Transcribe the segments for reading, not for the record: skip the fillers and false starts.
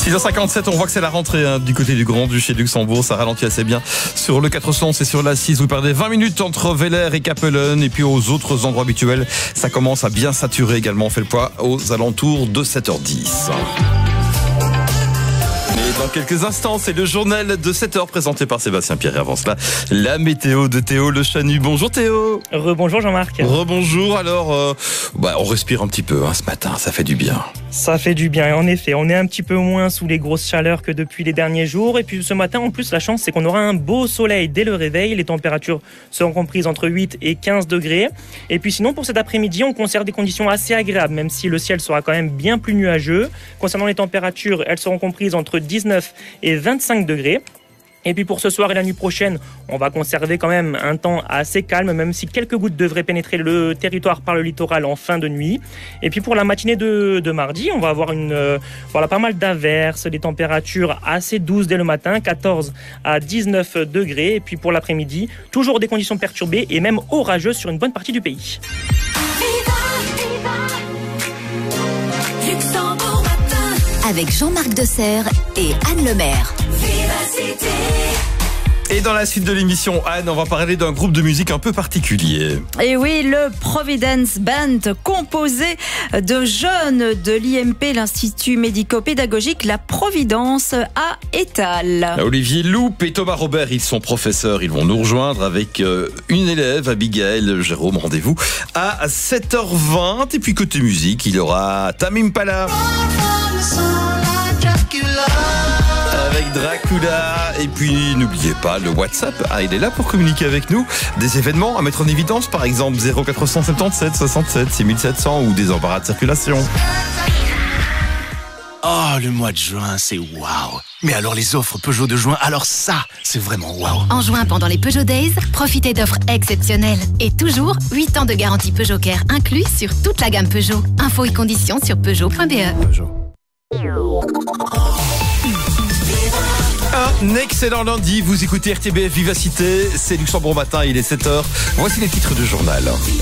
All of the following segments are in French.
6h57, on voit que c'est la rentrée du côté du Grand-Duché de Luxembourg. Ça ralentit assez bien sur le 411 et sur la 6. Vous perdez 20 minutes entre Veller et Capellen. Et puis aux autres endroits habituels, ça commence à bien saturer également. On fait le poids aux alentours de 7h10. Et dans quelques instants, c'est le journal de 7h présenté par Sébastien Pierre. Et avant cela, la météo de Théo Le Chanu. Bonjour Théo. Rebonjour Jean-Marc. Rebonjour. Alors, on respire un petit peu ce matin, ça fait du bien. Ça fait du bien, et en effet, on est un petit peu moins sous les grosses chaleurs que depuis les derniers jours. Et puis ce matin, en plus, la chance, c'est qu'on aura un beau soleil dès le réveil. Les températures seront comprises entre 8 et 15 degrés. Et puis sinon, pour cet après-midi, on conserve des conditions assez agréables, même si le ciel sera quand même bien plus nuageux. Concernant les températures, elles seront comprises entre 19 et 25 degrés. Et puis pour ce soir et la nuit prochaine, on va conserver quand même un temps assez calme, même si quelques gouttes devraient pénétrer le territoire par le littoral en fin de nuit. Et puis pour la matinée de mardi, on va avoir pas mal d'averses, des températures assez douces dès le matin, 14 à 19 degrés. Et puis pour l'après-midi, toujours des conditions perturbées et même orageuses sur une bonne partie du pays. Avec Jean-Marc Desserre et Anne Lemaire. Et dans la suite de l'émission, Anne, on va parler d'un groupe de musique un peu particulier. Et oui, le Providence Band, composé de jeunes de l'IMP, l'Institut médico-pédagogique La Providence à Étal. Olivier Loup et Thomas Robert, ils sont professeurs. Ils vont nous rejoindre avec une élève, Abigail Jérôme. Rendez-vous à 7h20. Et puis côté musique, il y aura Tame Impala avec Dracula. Et puis n'oubliez pas le WhatsApp, il est là pour communiquer avec nous. Des événements à mettre en évidence, par exemple 0477 67 6700 ou des embarras de circulation. Oh, le mois de juin, c'est waouh. Mais alors les offres Peugeot de juin, alors ça, c'est vraiment waouh. En juin, pendant les Peugeot Days, profitez d'offres exceptionnelles. Et toujours 8 ans de garantie Peugeot Care inclus sur toute la gamme Peugeot. Infos et conditions sur Peugeot.be. Peugeot. Un excellent lundi, vous écoutez RTBF Vivacité, c'est Luxembourg Matin, il est 7h. Voici les titres du journal.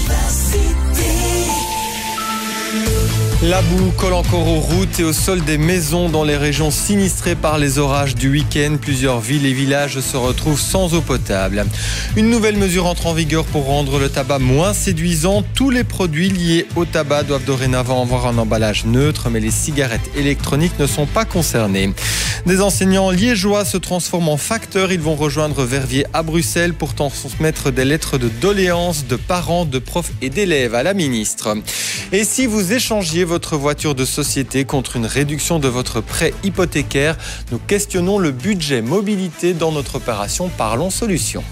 La boue colle encore aux routes et au sol des maisons dans les régions sinistrées par les orages du week-end. Plusieurs villes et villages se retrouvent sans eau potable. Une nouvelle mesure entre en vigueur pour rendre le tabac moins séduisant. Tous les produits liés au tabac doivent dorénavant avoir un emballage neutre, mais les cigarettes électroniques ne sont pas concernées. Des enseignants liégeois se transforment en facteurs. Ils vont rejoindre Verviers à Bruxelles pour transmettre des lettres de doléances de parents, de profs et d'élèves à la ministre. Et si vous échangiez votre voiture de société contre une réduction de votre prêt hypothécaire, nous questionnons le budget mobilité dans notre opération Parlons Solutions.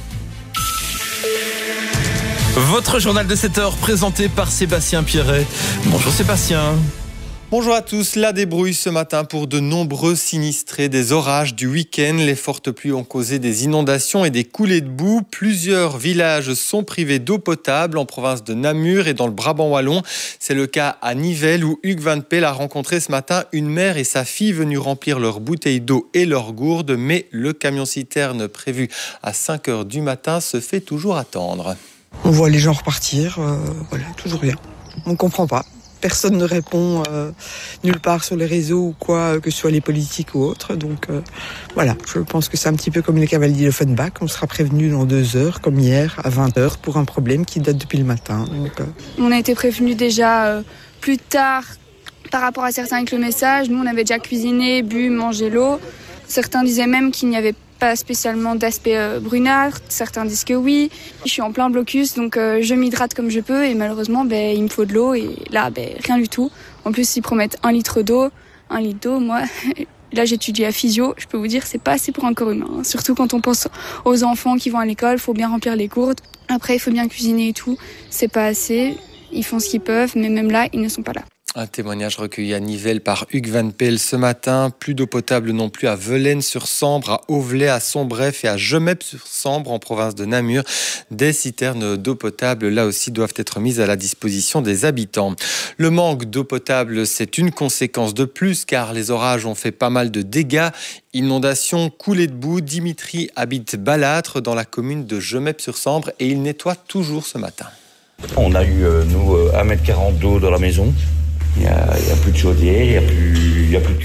Votre journal de 7h présenté par Sébastien Pierret. Bonjour Sébastien. Bonjour à tous, la débrouille ce matin pour de nombreux sinistrés des orages du week-end. Les fortes pluies ont causé des inondations et des coulées de boue. Plusieurs villages sont privés d'eau potable en province de Namur et dans le Brabant wallon. C'est le cas à Nivelles où Hugues Van Peel a rencontré ce matin une mère et sa fille venues remplir leurs bouteilles d'eau et leurs gourdes. Mais le camion-citerne prévu à 5h du matin se fait toujours attendre. On voit les gens repartir, toujours rien. On ne comprend pas. Personne ne répond nulle part sur les réseaux ou quoi, que ce soit les politiques ou autres. Donc je pense que c'est un petit peu comme les cavaliers d'Offenbach. On sera prévenu dans 2 heures, comme hier, à 20h, pour un problème qui date depuis le matin. On a été prévenu déjà plus tard par rapport à certains avec le message. Nous, on avait déjà cuisiné, bu, mangé l'eau. Certains disaient même qu'il n'y avait pas spécialement d'aspect brunâtre, certains disent que oui. Je suis en plein blocus, donc je m'hydrate comme je peux et malheureusement, il me faut de l'eau et là, rien du tout. En plus, ils promettent 1 litre d'eau. 1 litre d'eau, moi, là j'étudie à physio, je peux vous dire, c'est pas assez pour un corps humain. Hein. Surtout quand on pense aux enfants qui vont à l'école, faut bien remplir les gourdes. Après, il faut bien cuisiner et tout, c'est pas assez. Ils font ce qu'ils peuvent, mais même là, ils ne sont pas là. Un témoignage recueilli à Nivelles par Hugues Van Peel ce matin. Plus d'eau potable non plus à Velaines-sur-Sambre, à Auvelais, à Sombref et à Gemep-sur-Sambre en province de Namur. Des citernes d'eau potable, là aussi, doivent être mises à la disposition des habitants. Le manque d'eau potable, c'est une conséquence de plus car les orages ont fait pas mal de dégâts. Inondations, coulées de boue. Dimitri habite Balâtre dans la commune de Gemep-sur-Sambre et il nettoie toujours ce matin. On a eu, 1,40 m d'eau dans la maison. Il n'y a plus de chaudier, il n'y a plus de cuisine.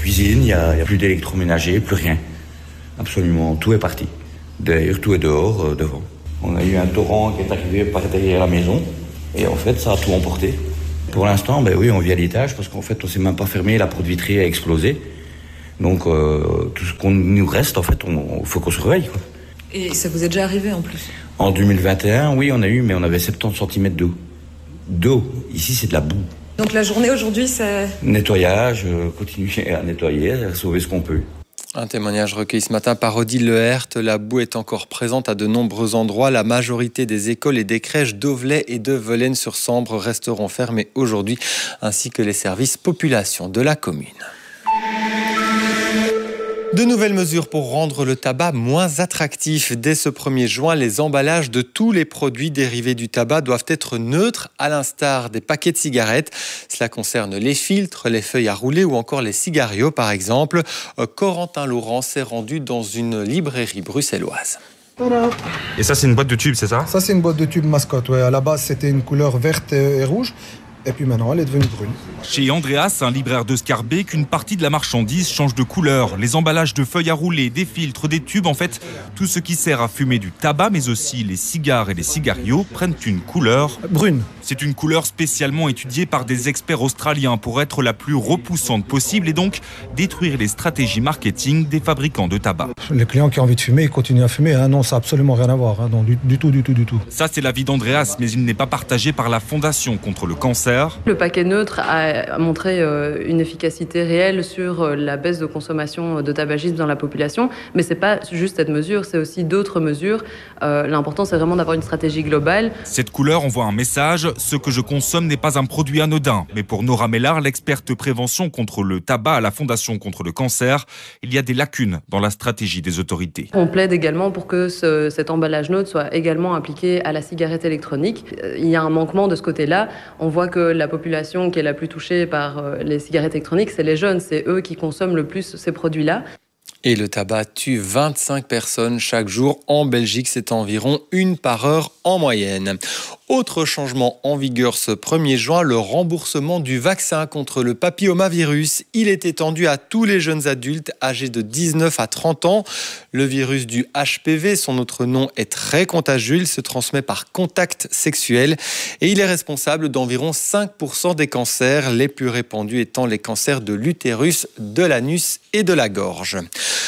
cuisine, il n'y a plus d'électroménager, plus rien. Absolument, tout est parti. D'ailleurs, tout est dehors, devant. On a eu un torrent qui est arrivé par derrière la maison et en fait, ça a tout emporté. Pour l'instant, oui, on vit à l'étage parce qu'en fait, on ne s'est même pas fermé, la porte vitrée a explosé. Donc, tout ce qu'on nous reste, en fait, il faut qu'on se réveille, quoi. Et ça vous est déjà arrivé en plus? En 2021, oui, on avait 70 cm d'eau. Ici, c'est de la boue. Donc la journée aujourd'hui, c'est... Nettoyage, continuer à nettoyer, à sauver ce qu'on peut. Un témoignage recueilli ce matin par Odile Lehert. La boue est encore présente à de nombreux endroits. La majorité des écoles et des crèches d'Auvelais et de Velaines-sur-Sambre resteront fermées aujourd'hui, ainsi que les services population de la commune. De nouvelles mesures pour rendre le tabac moins attractif. Dès ce 1er juin, les emballages de tous les produits dérivés du tabac doivent être neutres, à l'instar des paquets de cigarettes. Cela concerne les filtres, les feuilles à rouler ou encore les cigarios, par exemple. Corentin Laurent s'est rendu dans une librairie bruxelloise. Et ça, c'est une boîte de tubes, c'est ça? Ça, c'est une boîte de tubes mascotte. Ouais. À la base, c'était une couleur verte et rouge. Et puis maintenant, elle est devenue brune. Chez Andreas, un libraire de Scarbeck, une partie de la marchandise change de couleur. Les emballages de feuilles à rouler, des filtres, des tubes, en fait, tout ce qui sert à fumer du tabac, mais aussi les cigares et les cigarios, prennent une couleur brune. C'est une couleur spécialement étudiée par des experts australiens pour être la plus repoussante possible et donc détruire les stratégies marketing des fabricants de tabac. Les clients qui ont envie de fumer, ils continuent à fumer. Non, ça n'a absolument rien à voir. Non, du tout. Ça, c'est l'avis d'Andreas, mais il n'est pas partagé par la Fondation contre le cancer. Le paquet neutre a montré une efficacité réelle sur la baisse de consommation de tabagisme dans la population, mais c'est pas juste cette mesure, c'est aussi d'autres mesures. L'important, c'est vraiment d'avoir une stratégie globale. Cette couleur envoie un message, ce que je consomme n'est pas un produit anodin. Mais pour Nora Mellard, l'experte prévention contre le tabac à la Fondation contre le cancer, il y a des lacunes dans la stratégie des autorités. On plaide également pour que cet emballage neutre soit également appliqué à la cigarette électronique. Il y a un manquement de ce côté-là. On voit que la population qui est la plus touchée par les cigarettes électroniques, c'est les jeunes, c'est eux qui consomment le plus ces produits-là. Et le tabac tue 25 personnes chaque jour. En Belgique, c'est environ 1 par heure en moyenne. Autre changement en vigueur ce 1er juin, le remboursement du vaccin contre le papillomavirus. Il est étendu à tous les jeunes adultes âgés de 19 à 30 ans. Le virus du HPV, son autre nom, est très contagieux. Il se transmet par contact sexuel et il est responsable d'environ 5% des cancers, les plus répandus étant les cancers de l'utérus, de l'anus et de la gorge.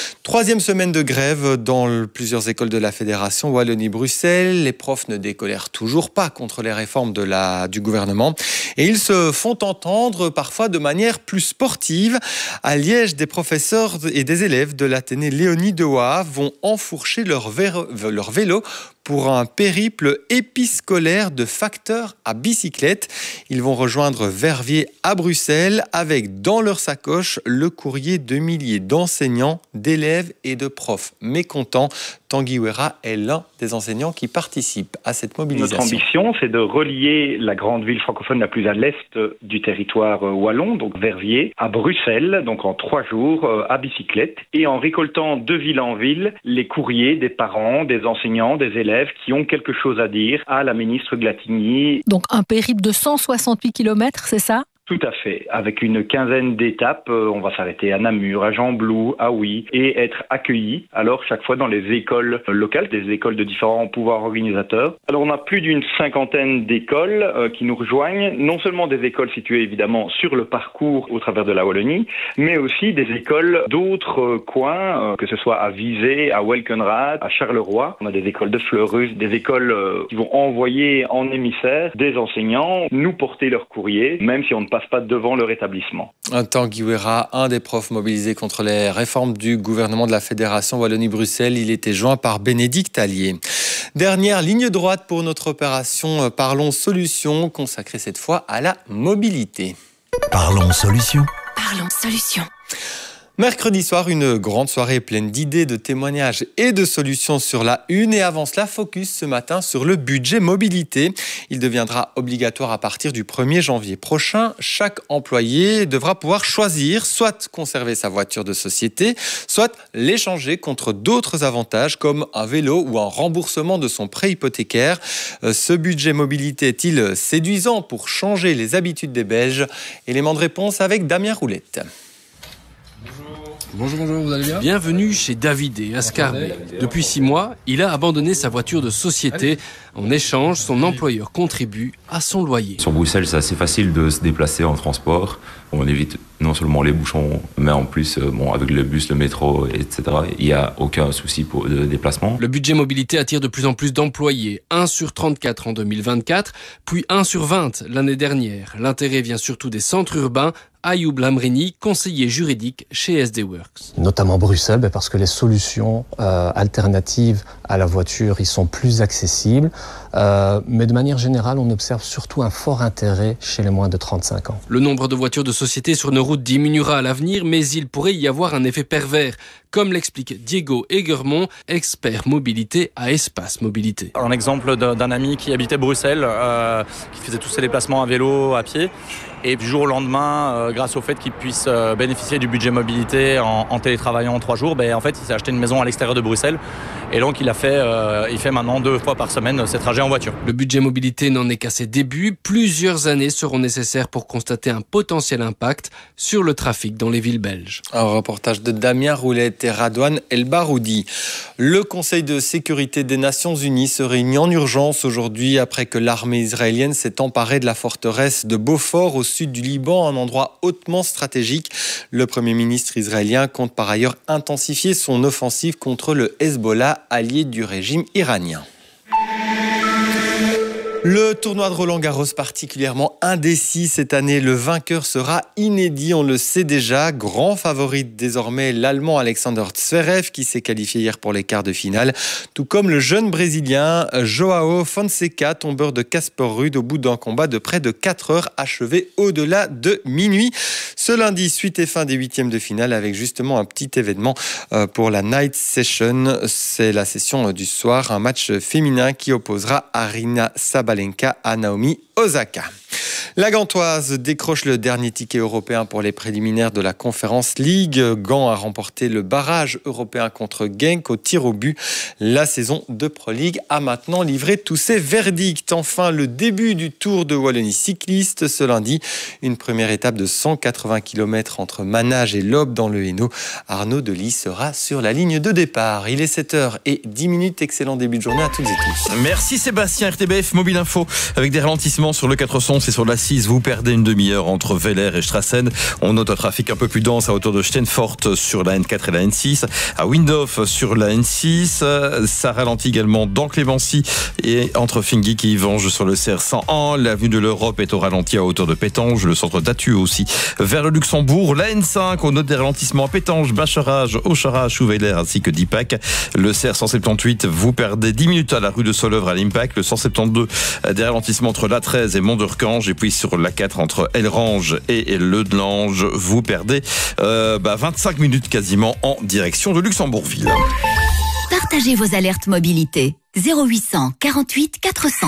3e semaine de grève dans plusieurs écoles de la Fédération Wallonie-Bruxelles. Les profs ne décolèrent toujours pas contre les réformes du gouvernement et ils se font entendre parfois de manière plus sportive. À Liège, des professeurs et des élèves de l'Athénée Léonie de Waha vont enfourcher leur vélo pour un périple épiscolaire de facteurs à bicyclette. Ils vont rejoindre Verviers à Bruxelles avec dans leur sacoche le courrier de milliers d'enseignants, d'élèves et de profs mécontents. Tanguy Ouera est l'un des enseignants qui participent à cette mobilisation. Notre ambition, c'est de relier la grande ville francophone la plus à l'est du territoire wallon, donc Verviers, à Bruxelles, donc en 3 jours à bicyclette, et en récoltant de ville en ville les courriers des parents, des enseignants, des élèves qui ont quelque chose à dire à la ministre Glatigny. Donc un périple de 168 km, c'est ça ? Tout à fait. Avec une quinzaine d'étapes, on va s'arrêter à Namur, à Gembloux, à Huy, et être accueillis, alors chaque fois dans les écoles locales, des écoles de différents pouvoirs organisateurs. Alors on a plus d'une 50aine d'écoles qui nous rejoignent, non seulement des écoles situées évidemment sur le parcours au travers de la Wallonie, mais aussi des écoles d'autres coins, que ce soit à Visé, à Welkenraad, à Charleroi. On a des écoles de Fleurus, des écoles qui vont envoyer en émissaire des enseignants, nous porter leur courrier, même si on ne passe pas devant leur établissement. Tanguy Ouera, un des profs mobilisés contre les réformes du gouvernement de la Fédération Wallonie-Bruxelles, il était joint par Bénédicte Allier. Dernière ligne droite pour notre opération Parlons Solutions, consacrée cette fois à la mobilité. Parlons Solutions. Parlons Solutions. Mercredi soir, une grande soirée pleine d'idées, de témoignages et de solutions sur la une. Et avant cela, focus ce matin sur le budget mobilité. Il deviendra obligatoire à partir du 1er janvier prochain. Chaque employé devra pouvoir choisir soit conserver sa voiture de société, soit l'échanger contre d'autres avantages comme un vélo ou un remboursement de son prêt hypothécaire. Ce budget mobilité est-il séduisant pour changer les habitudes des Belges ? Élément de réponse avec Damien Roulette. Bonjour, vous allez bien ? Bienvenue chez David et Ascarbé. Depuis 6 mois, il a abandonné sa voiture de société. En échange, son employeur contribue à son loyer. Sur Bruxelles, c'est assez facile de se déplacer en transport. On évite non seulement les bouchons, mais en plus, avec le bus, le métro, etc., il n'y a aucun souci de déplacement. Le budget mobilité attire de plus en plus d'employés. 1 sur 34 en 2024, puis 1 sur 20 l'année dernière. L'intérêt vient surtout des centres urbains. Ayoub Lamrini, conseiller juridique chez SD Works. Notamment Bruxelles, parce que les solutions alternatives à la voiture y sont plus accessibles. Mais de manière générale, on observe surtout un fort intérêt chez les moins de 35 ans. Le nombre de voitures de société sur nos routes diminuera à l'avenir, mais il pourrait y avoir un effet pervers, comme l'explique Diego Egermont, expert mobilité à Espace Mobilité. Un exemple d'un ami qui habitait Bruxelles, qui faisait tous ses déplacements à vélo, à pied. Et du jour au lendemain, grâce au fait qu'il puisse bénéficier du budget mobilité en télétravaillant en 3 jours, en fait, il s'est acheté une maison à l'extérieur de Bruxelles. Et donc, il fait maintenant 2 fois par semaine ses trajets en voiture. Le budget mobilité n'en est qu'à ses débuts. Plusieurs années seront nécessaires pour constater un potentiel impact sur le trafic dans les villes belges. Un reportage de Damien Roulette et Radouane El Baroudi. Le Conseil de sécurité des Nations Unies se réunit en urgence aujourd'hui après que l'armée israélienne s'est emparée de la forteresse de Beaufort au sud du Liban, un endroit hautement stratégique. Le Premier ministre israélien compte par ailleurs intensifier son offensive contre le Hezbollah, allié du régime iranien. Le tournoi de Roland-Garros particulièrement indécis cette année. Le vainqueur sera inédit, on le sait déjà. Grand favori désormais l'Allemand Alexander Zverev qui s'est qualifié hier pour les quarts de finale. Tout comme le jeune Brésilien Joao Fonseca, tombeur de Casper Ruud au bout d'un combat de près de 4 heures achevé au-delà de minuit. Ce lundi, suite et fin des 8e de finale avec justement un petit événement pour la Night Session. C'est la session du soir, un match féminin qui opposera Aryna Sabalenka à Naomi Osaka. La Gantoise décroche le dernier ticket européen pour les préliminaires de la Conference League. Gand a remporté le barrage européen contre Genk au tir au but. La saison de Pro League a maintenant livré tous ses verdicts. Enfin, le début du Tour de Wallonie cycliste ce lundi. Une première étape de 180 km entre Manage et Lobbes dans le Hainaut. Arnaud Delis sera sur la ligne de départ. Il est 7h10. Excellent début de journée à toutes et tous. Merci Sébastien. RTBF Mobile Info avec des ralentissements sur le 411 et sur la 6. Vous perdez une demi-heure entre Veller et Strassen. On note un trafic un peu plus dense à hauteur de Steenfort sur la N4 et la N6. À Windhof sur la N6. Ça ralentit également dans Clémency et entre Fingik et Yvange sur le CR101. L'avenue de l'Europe est au ralenti à hauteur de Pétange. Le centre d'Attu aussi vers le Luxembourg. La N5, on note des ralentissements à Pétange, Bacharage, Auchara, Chouveiller ainsi que d'Ipac. Le CR178, vous perdez 10 minutes à la rue de Solœuvre à l'Impact. Le 172, des ralentissements entre la 13 et Mont-de-Rcange. Et puis sur la 4 entre Elrange et Le Delange, vous perdez 25 minutes quasiment en direction de Luxembourgville. Partagez vos alertes mobilité. 0800 48 400.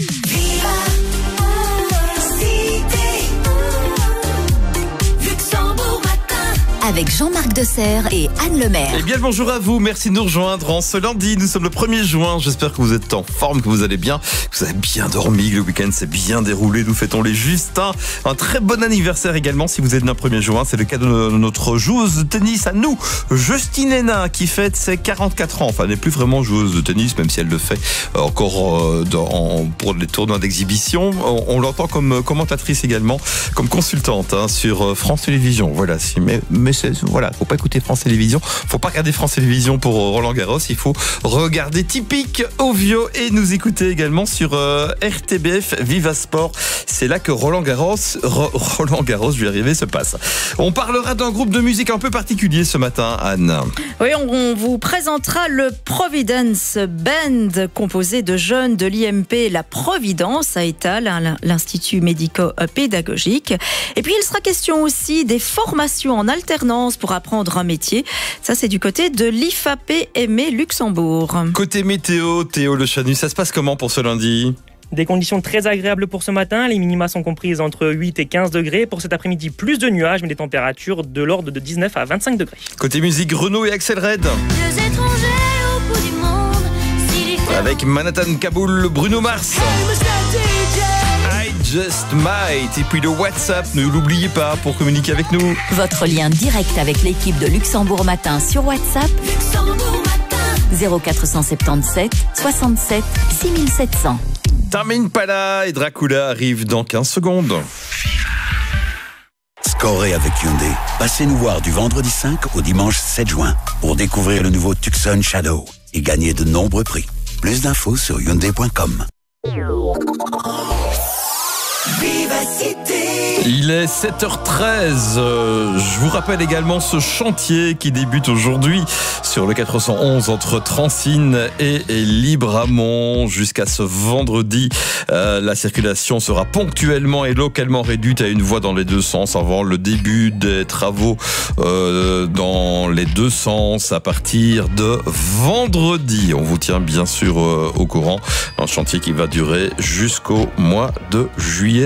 Avec Jean-Marc Desserre et Anne Lemaire. Eh bien le bonjour à vous, merci de nous rejoindre en ce lundi. Nous sommes le 1er juin, j'espère que vous êtes en forme, que vous allez bien, que vous avez bien dormi, que le week-end s'est bien déroulé. Nous fêtons les Justins. Un très bon anniversaire également si vous êtes le 1er juin. C'est le cas de notre joueuse de tennis à nous, Justine Hénin, qui fête ses 44 ans. Enfin, elle n'est plus vraiment joueuse de tennis, même si elle le fait encore pour les tournois d'exhibition. On l'entend comme commentatrice également, comme consultante sur France Télévisions. Voilà, mais voilà, faut pas écouter France Télévisions, faut pas regarder France Télévisions pour Roland Garros, il faut regarder Typique Ovio et nous écouter également sur RTBF Viva Sport. C'est là que Roland Garros, je vais y arriver, se passe. On parlera d'un groupe de musique un peu particulier ce matin, Anne. Oui, on vous présentera le Providence Band, composé de jeunes de l'IMP La Providence à Étal, l'Institut médico-pédagogique. Et puis il sera question aussi des formations en alternance pour apprendre un métier. Ça, c'est du côté de l'IFAP Aimé Luxembourg. Côté météo, Théo Le Chanu, ça se passe comment pour ce lundi ? Des conditions très agréables pour ce matin. Les minima sont comprises entre 8 et 15 degrés. Pour cet après-midi, plus de nuages, mais des températures de l'ordre de 19 à 25 degrés. Côté musique, Renaud et Axel Red. Avec Manhattan Kaboul, Bruno Mars. Just Might. Et puis le WhatsApp, ne l'oubliez pas pour communiquer avec nous. Votre lien direct avec l'équipe de Luxembourg Matin sur WhatsApp. 0477 67 6700. Tame Impala et Dracula arrivent dans 15 secondes. Scorez avec Hyundai. Passez nous voir du vendredi 5 au dimanche 7 juin pour découvrir le nouveau Tucson Shadow et gagner de nombreux prix. Plus d'infos sur Hyundai.com. Il est 7h13. Je vous rappelle également ce chantier qui débute aujourd'hui sur le 411 entre Transine et Libramont jusqu'à ce vendredi. La circulation sera ponctuellement et localement réduite à une voie dans les deux sens avant le début des travaux dans les deux sens à partir de vendredi. On vous tient bien sûr au courant. Un chantier qui va durer jusqu'au mois de juillet.